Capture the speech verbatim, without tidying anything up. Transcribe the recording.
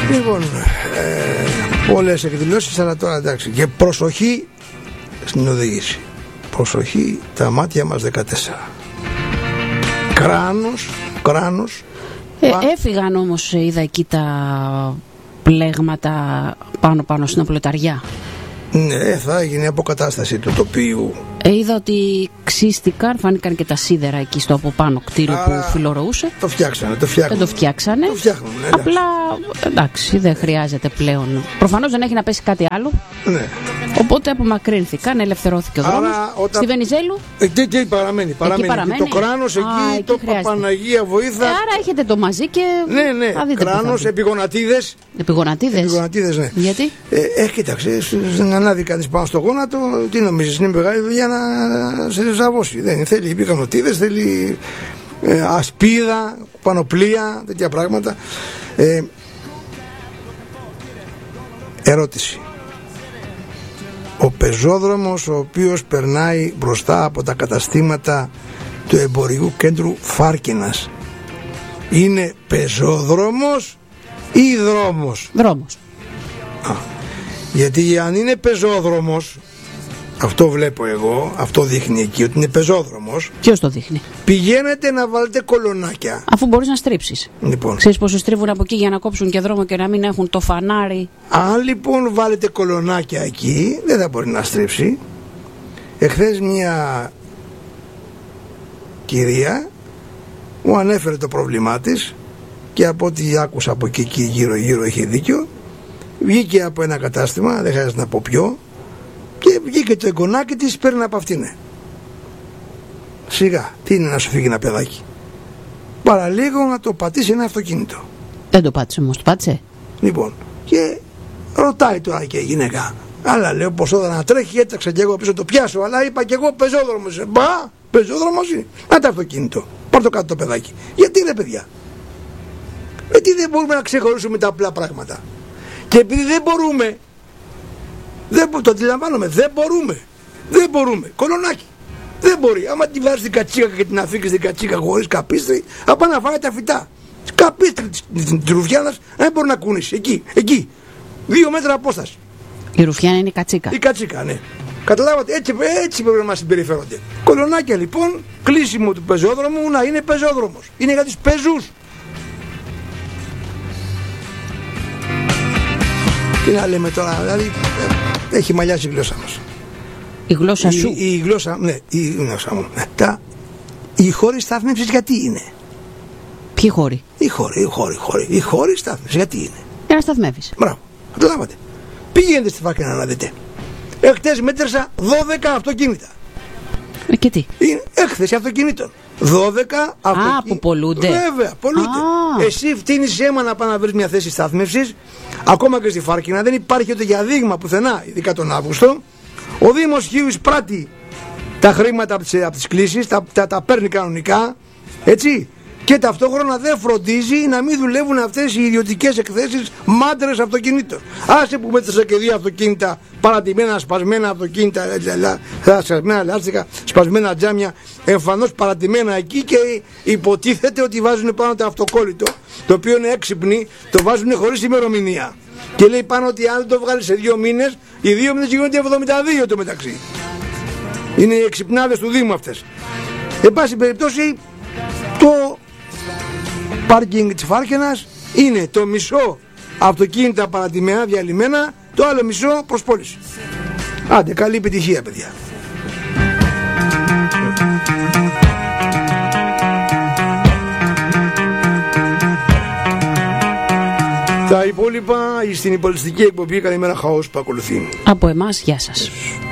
Λοιπόν, ε, πολλές εκδηλώσεις, αλλά τώρα εντάξει. Και προσοχή στην οδήγηση. Προσοχή, τα μάτια μας δεκατέσσερα. Κράνος, κράνος. Ε, έφυγαν όμως, είδα εκεί τα πλέγματα πάνω πάνω στην Απολεταριά. Ναι, θα έγινε αποκατάσταση του τοπίου. Ε, είδα ότι ξύστηκαν, φάνηκαν και τα σίδερα εκεί στο από πάνω κτίριο. Άρα, που φιλορροούσε. Το φτιάξανε, το φτιάχνουν. Δεν το φτιάξανε. Το φτιάχνουν, ναι, απλά εντάξει, δεν χρειάζεται πλέον. Προφανώς δεν έχει να πέσει κάτι άλλο. Ναι. Οπότε απομακρύνθηκαν, ελευθερώθηκε ο δρόμος. Όταν... Στη Βενιζέλου. Εκεί, εκεί παραμένει. παραμένει. Εκεί παραμένει. Το κράνος εκεί, Α, εκεί το Παναγία βοήθα. Ε, άρα έχετε το μαζί και. Ναι, ναι. Κράνος, επιγονατίδες. Επιγονατίδες. Επιγονατίδες, ναι. Γιατί? Ε, ε, κοίταξε, να ανάδει κανείς πάνω στο γόνατο, τι νομίζεις, είναι μεγάλη δουλειά να σε ζαβώσει. Δεν θέλει επιγονατίδες, θέλει ε, ασπίδα, πανοπλία, τέτοια πράγματα. Ε, ερώτηση. Ο πεζόδρομος ο οποίος περνάει μπροστά από τα καταστήματα του εμπορικού κέντρου Φάρκινας είναι πεζόδρομος ή δρόμος? Δρόμος. Α, γιατί αν είναι πεζόδρομος, αυτό βλέπω εγώ, αυτό δείχνει εκεί ότι είναι πεζόδρομος. Ποιος το δείχνει? Πηγαίνετε να βάλετε κολονάκια. Αφού μπορείς να στρίψεις. Λοιπόν. Ξέρεις πόσο στρίβουν από εκεί για να κόψουν και δρόμο και να μην έχουν το φανάρι. Αν λοιπόν βάλετε κολονάκια εκεί, δεν θα μπορεί να στρίψει. Εχθές μια κυρία μου ανέφερε το πρόβλημά της και από ό,τι άκουσα από εκεί, εκεί γύρω γύρω έχει δίκιο. Βγήκε από ένα κατάστημα, δεν χρειάζεται να πω ποιο, και βγήκε το εγγονάκι της, παίρνει από αυτήν. Σιγά, τι είναι να σου φύγει ένα παιδάκι? Παραλίγο να το πατήσει ένα αυτοκίνητο. Δεν το πάτησε όμως, το πάτησε. Λοιπόν, και ρωτάει τώρα και η γυναίκα. Αλλά λέω πως όταν να τρέχει, έτρεξα και εγώ πίσω το πιάσω. Αλλά είπα και εγώ πεζόδρομος. Μπα, πεζόδρομος είναι. Να το αυτοκίνητο. Πάρ' το κάτω το παιδάκι. Γιατί ρε παιδιά? Γιατί δεν μπορούμε να ξεχωρίσουμε τα απλά πράγματα? Και επειδή δεν μπορούμε, δεν, το αντιλαμβάνομαι, δεν μπορούμε. Δεν μπορούμε. Κολονάκι. Δεν μπορεί. Άμα τη βάζεις την κατσίκα και την αφήκεις την κατσίκα χωρίς καπίστρι, θα πάει να φάει τα φυτά. Καπίστρι της ρουφιάνας δεν μπορεί να κουνήσει. Εκεί, εκεί. Δύο μέτρα απόσταση. Η ρουφιάνα είναι η κατσίκα. Η κατσίκα, ναι. Καταλάβατε, έτσι, έτσι πρέπει να μας συμπεριφέρονται. Κολονάκια λοιπόν, κλείσιμο του πεζόδρομου να είναι πεζόδρομος. Είναι για τους πεζούς. Τι να λέμε τώρα, δηλαδή έχει μαλλιάσει η γλώσσα μας. Η γλώσσα η, σου. Η, η γλώσσα, ναι, η γλώσσα μου. Ναι. Τα, οι χώροι στάθμευσης γιατί είναι? Ποιοι χώροι? Οι χώροι, οι χώροι, οι χώροι, οι χώροι στάθμευσης γιατί είναι? Για να σταθμεύεις. Μπράβο, καταλάβατε. Πήγαινε στη Φάρκινα να δείτε. Εχθές μέτρησα δώδεκα αυτοκίνητα. Ε, και τι? Είναι έκθεση αυτοκινήτων. δώδεκα αυτοκίνητα. Α, που πολλούνται. Βέβαια, πολλούνται. Α. Εσύ φτύνεις αίμα να πάει να βρεις μια θέση στάθμευσης. Ακόμα και στη Φάρκινα δεν υπάρχει ούτε για δείγμα πουθενά, ειδικά τον Αύγουστο. Ο Δήμος Χίου εισπράττει τα χρήματα από τις, από τις κλήσεις, τα, τα, τα παίρνει κανονικά, έτσι. Και ταυτόχρονα δεν φροντίζει να μην δουλεύουν αυτές οι ιδιωτικές εκθέσεις μάντρες αυτοκινήτων. Άσε που μέτρησα και δύο αυτοκίνητα παρατημένα, σπασμένα αυτοκίνητα, σπασμένα λάστιχα, σπασμένα τζάμια, εμφανώς παρατημένα εκεί, και υποτίθεται ότι βάζουν πάνω το αυτοκόλλητο, το οποίο είναι έξυπνοι, το βάζουν χωρίς ημερομηνία. Και λέει πάνω ότι αν δεν το βγάλει σε δύο μήνες, οι δύο μήνες γίνονται εβδομήντα δύο το μεταξύ. Είναι οι εξυπνάδες του Δήμου αυτές. Εν πάση περιπτώσει, το πάρκινγκ της Φάρκινας είναι το μισό αυτοκίνητα παρατημένα, διαλυμένα, το άλλο μισό προς πώληση. Άντε, καλή επιτυχία παιδιά. Τα υπόλοιπα στην υπολιστική εκπομπή Καλημέρα Χαός που ακολουθεί. Από εμάς, γεια σας.